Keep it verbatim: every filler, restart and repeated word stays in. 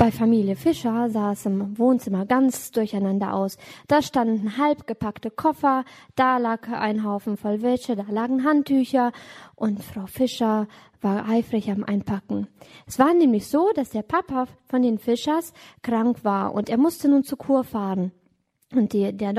Bei Familie Fischer sah es im Wohnzimmer ganz durcheinander aus. Da standen halb gepackte Koffer, da lag ein Haufen voll Wäsche, da lagen Handtücher und Frau Fischer war eifrig am Einpacken. Es war nämlich so, dass der Papa von den Fischers krank war und er musste nun zur Kur fahren. Und die, der